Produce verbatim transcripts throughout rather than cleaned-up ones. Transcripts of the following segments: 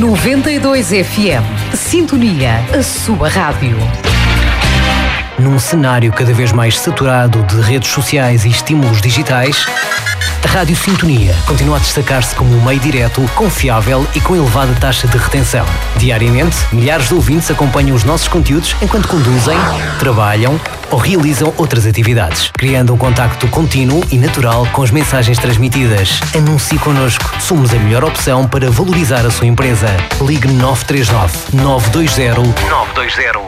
noventa e dois F M. Sintonia, a sua rádio. Num cenário cada vez mais saturado de redes sociais e estímulos digitais, a Rádio Sintonia continua a destacar-se como um meio direto, confiável e com elevada taxa de retenção. Diariamente, milhares de ouvintes acompanham os nossos conteúdos enquanto conduzem, trabalham ou realizam outras atividades, criando um contacto contínuo e natural com as mensagens transmitidas. Anuncie connosco. Somos a melhor opção para valorizar a sua empresa. Ligue nove três nove, nove dois zero, nove dois zero.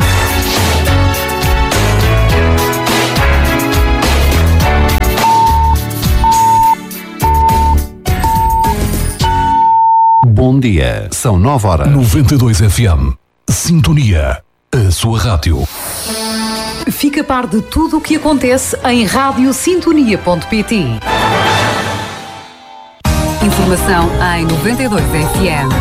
Bom dia, são nove horas. noventa e dois F M. Sintonia, a sua rádio. Fica a par de tudo o que acontece em rádio sintonia ponto pt. Informação em noventa e dois F M.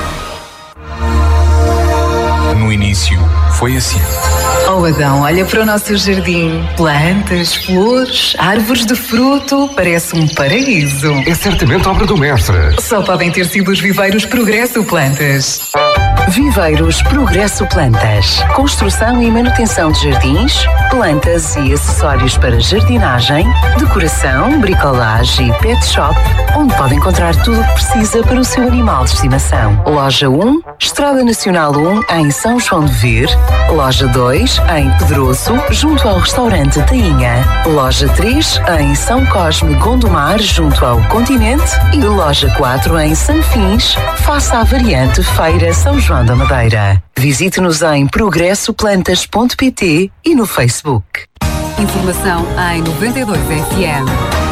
No início, foi assim. Oh Adão, olha para o nosso jardim. Plantas, flores, árvores de fruto. Parece um paraíso. É certamente obra do mestre. Só podem ter sido os viveiros Progresso Plantas. Viveiros Progresso Plantas. Construção e manutenção de jardins, plantas e acessórios para jardinagem, decoração, bricolagem e pet shop, onde pode encontrar tudo o que precisa para o seu animal de estimação. Loja um, Estrada Nacional um, em São João de Ver. Loja dois, em Pedroso, junto ao restaurante Tainha. Loja três, em São Cosme Gondomar, junto ao Continente. E loja quatro, em Sanfins, face à variante Feira São João da Madeira. Visite-nos em progresso plantas ponto pt e no Facebook. Informação em noventa e dois F M.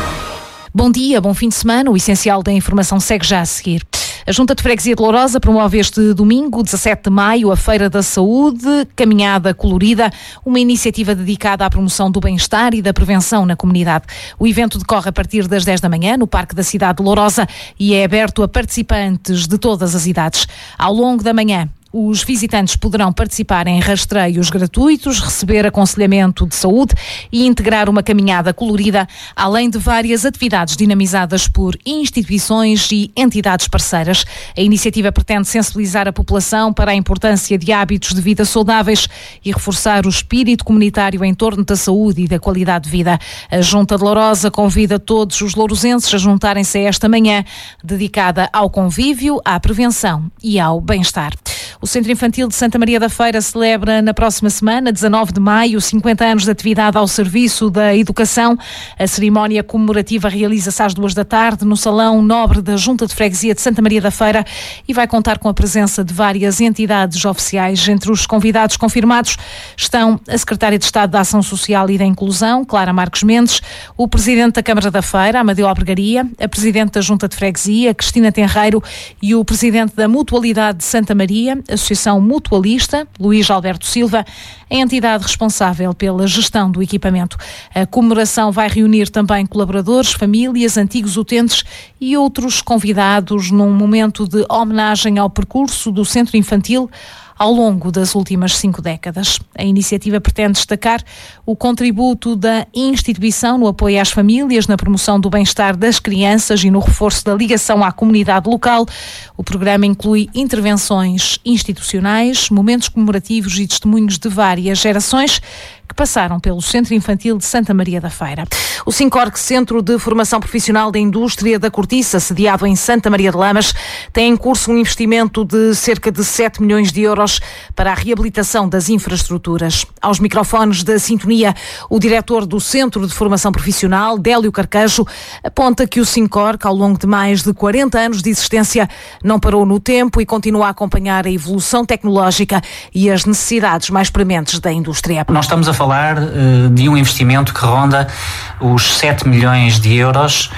Bom dia, bom fim de semana. O essencial da informação segue já a seguir. A Junta de Freguesia de Lourosa promove este domingo, dezassete de maio, a Feira da Saúde, Caminhada Colorida, uma iniciativa dedicada à promoção do bem-estar e da prevenção na comunidade. O evento decorre a partir das dez da manhã no Parque da cidade de Lourosa e é aberto a participantes de todas as idades. Ao longo da manhã, os visitantes poderão participar em rastreios gratuitos, receber aconselhamento de saúde e integrar uma caminhada colorida, além de várias atividades dinamizadas por instituições e entidades parceiras. A iniciativa pretende sensibilizar a população para a importância de hábitos de vida saudáveis e reforçar o espírito comunitário em torno da saúde e da qualidade de vida. A Junta de Lourosa convida todos os lourosenses a juntarem-se a esta manhã dedicada ao convívio, à prevenção e ao bem-estar. O Centro Infantil de Santa Maria da Feira celebra na próxima semana, dezanove de maio, cinquenta anos de atividade ao serviço da educação. A cerimónia comemorativa realiza-se às duas da tarde no Salão Nobre da Junta de Freguesia de Santa Maria da Feira e vai contar com a presença de várias entidades oficiais. Entre os convidados confirmados estão a Secretária de Estado da Ação Social e da Inclusão, Clara Marques Mendes, o Presidente da Câmara da Feira, Amadeu Albergaria, a Presidente da Junta de Freguesia, Cristina Tenreiro, e o Presidente da Mutualidade de Santa Maria, Associação Mutualista, Luís Alberto Silva, a entidade responsável pela gestão do equipamento. A comemoração vai reunir também colaboradores, famílias, antigos utentes e outros convidados num momento de homenagem ao percurso do Centro Infantil ao longo das últimas cinco décadas. A iniciativa pretende destacar o contributo da instituição no apoio às famílias, na promoção do bem-estar das crianças e no reforço da ligação à comunidade local. O programa inclui intervenções institucionais, momentos comemorativos e testemunhos de várias gerações que passaram pelo Centro Infantil de Santa Maria da Feira. O Sincorc, Centro de Formação Profissional da Indústria da Cortiça, sediado em Santa Maria de Lamas, tem em curso um investimento de cerca de sete milhões de euros para a reabilitação das infraestruturas. Aos microfones da Sintonia, o diretor do Centro de Formação Profissional, Délio Carcajo, aponta que o Sincorc, ao longo de mais de quarenta anos de existência, não parou no tempo e continua a acompanhar a evolução tecnológica e as necessidades mais prementes da indústria. Nós estamos a falar uh, de um investimento que ronda os sete milhões de euros,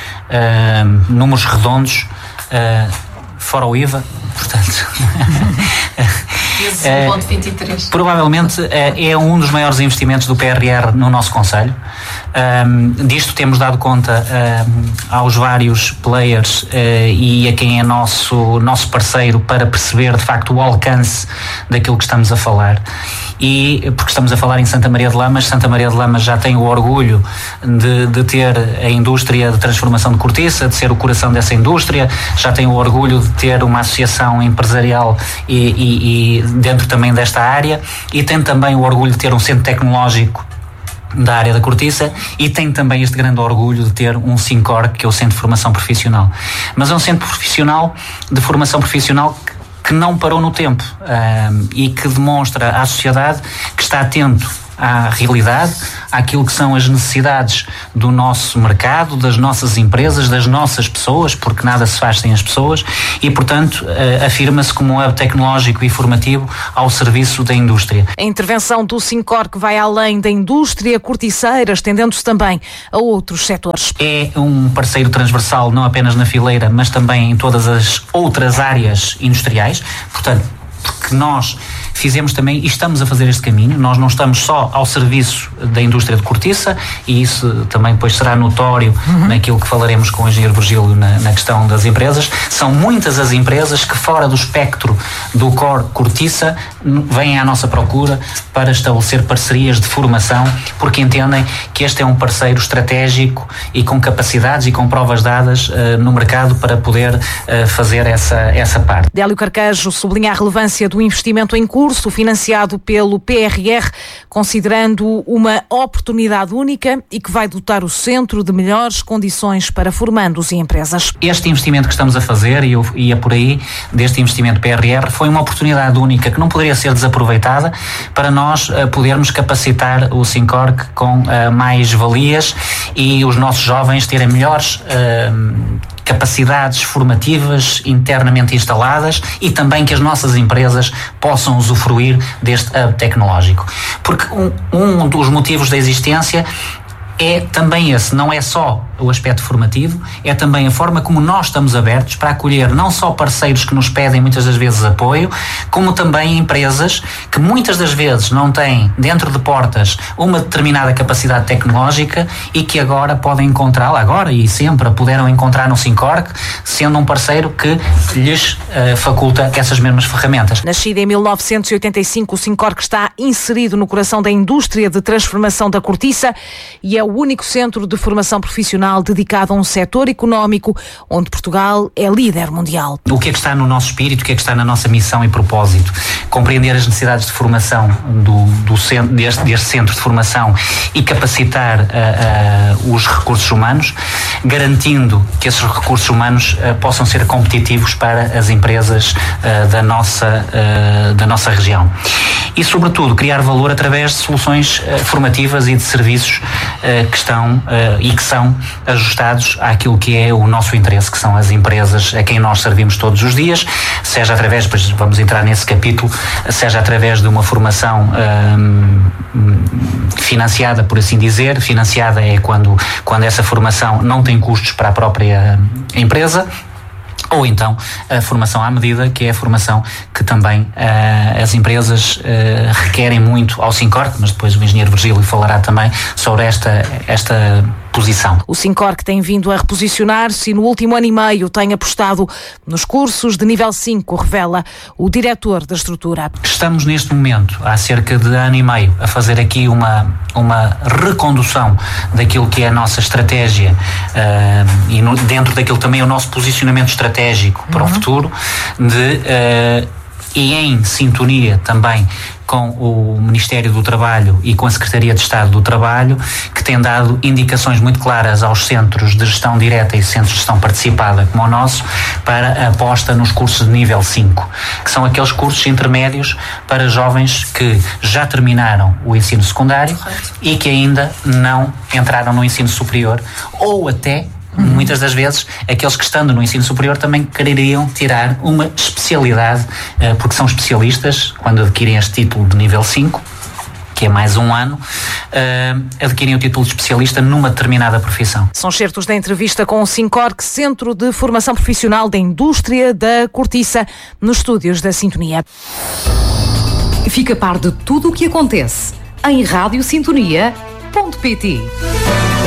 uh, números redondos, uh, fora o I V A, portanto. Esse uh, ponto vinte e três. Provavelmente uh, é um dos maiores investimentos do P R R no nosso concelho. Um, disto temos dado conta um, aos vários players uh, e a quem é nosso, nosso parceiro para perceber de facto o alcance daquilo que estamos a falar. E porque estamos a falar em Santa Maria de Lamas, Santa Maria de Lamas já tem o orgulho de, de ter a indústria de transformação de cortiça, de ser o coração dessa indústria, já tem o orgulho de ter uma associação empresarial e, e, e dentro também desta área, e tem também o orgulho de ter um centro tecnológico da área da cortiça, e tem também este grande orgulho de ter um Sincor, que é o Centro de Formação Profissional. Mas é um centro profissional de formação profissional que que não parou no tempo um, e que demonstra à sociedade que está atento à realidade, àquilo que são as necessidades do nosso mercado, das nossas empresas, das nossas pessoas, porque nada se faz sem as pessoas, e portanto uh, afirma-se como um hub tecnológico e formativo ao serviço da indústria. A intervenção do Sincor que vai além da indústria corticeira, estendendo-se também a outros setores. É um parceiro transversal não apenas na fileira, mas também em todas as outras áreas industriais, portanto, porque nós fizemos também e estamos a fazer este caminho. Nós não estamos só ao serviço da indústria de cortiça, e isso também depois será notório uhum. naquilo que falaremos com o engenheiro Virgílio na, na questão das empresas. São muitas as empresas que fora do espectro do core cortiça vêm à nossa procura para estabelecer parcerias de formação, porque entendem que este é um parceiro estratégico e com capacidades e com provas dadas uh, no mercado para poder uh, fazer essa, essa parte. Délio Carquejo sublinha a relevância do investimento em curso financiado pelo P R R, considerando uma oportunidade única e que vai dotar o centro de melhores condições para formandos e empresas. Este investimento que estamos a fazer, e eu ia por aí, deste investimento P R R, foi uma oportunidade única que não poderia ser desaproveitada para nós uh, podermos capacitar o Sincor com uh, mais valias e os nossos jovens terem melhores uh, capacidades formativas internamente instaladas, e também que as nossas empresas possam usufruir deste hub tecnológico. Porque um, um dos motivos da existência é também esse, não é só o aspecto formativo, é também a forma como nós estamos abertos para acolher não só parceiros que nos pedem muitas das vezes apoio, como também empresas que muitas das vezes não têm dentro de portas uma determinada capacidade tecnológica e que agora podem encontrá-la, agora e sempre a puderam encontrar no Sincor, sendo um parceiro que lhes uh, faculta essas mesmas ferramentas. Nascido em mil novecentos e oitenta e cinco, o Sincor está inserido no coração da indústria de transformação da cortiça e é o único centro de formação profissional dedicado a um setor económico onde Portugal é líder mundial. O que é que está no nosso espírito, o que é que está na nossa missão e propósito? Compreender as necessidades de formação do, do centro, deste, deste centro de formação e capacitar uh, uh, os recursos humanos, garantindo que esses recursos humanos uh, possam ser competitivos para as empresas uh, da, nossa, uh, da nossa região. E, sobretudo, criar valor através de soluções uh, formativas e de serviços uh, que estão uh, e que são ajustados àquilo que é o nosso interesse, que são as empresas a quem nós servimos todos os dias, seja através, depois vamos entrar nesse capítulo, seja através de uma formação hum, financiada, por assim dizer. Financiada é quando, quando essa formação não tem custos para a própria empresa, ou então a formação à medida, que é a formação que também uh, as empresas uh, requerem muito ao Sincor, mas depois o engenheiro Virgílio falará também sobre esta, esta posição. O Sincor, que tem vindo a reposicionar-se e no último ano e meio tem apostado nos cursos de nível cinco, revela o diretor da estrutura. Estamos neste momento, há cerca de ano e meio, a fazer aqui uma, uma recondução daquilo que é a nossa estratégia uh, e no, dentro daquilo também é o nosso posicionamento estratégico para uhum. o futuro, de, uh, e em sintonia também com o Ministério do Trabalho e com a Secretaria de Estado do Trabalho, que tem dado indicações muito claras aos centros de gestão direta e centros de gestão participada como o nosso, para a aposta nos cursos de nível cinco, que são aqueles cursos intermédios para jovens que já terminaram o ensino secundário Correto. E que ainda não entraram no ensino superior, ou até Uhum. muitas das vezes, aqueles que estando no ensino superior também quereriam tirar uma especialidade, porque são especialistas, quando adquirem este título de nível cinco, que é mais um ano, uh, adquirem o título de especialista numa determinada profissão. São certos da entrevista com o Sincor, Centro de Formação Profissional da Indústria da Cortiça, nos estúdios da Sintonia. Fica a par de tudo o que acontece em rádio sintonia ponto pt.